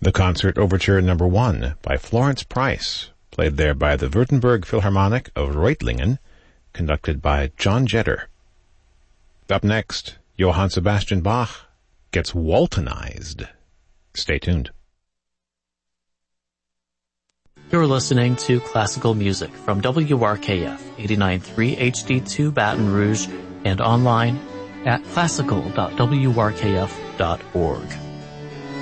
The Concert Overture No. 1 by Florence Price, played there by the Württemberg Philharmonic of Reutlingen, conducted by John Jetter. Up next, Johann Sebastian Bach gets Waltonized. Stay tuned. You're listening to classical music from WRKF 89.3 HD2 Baton Rouge and online at classical.wrkf.org.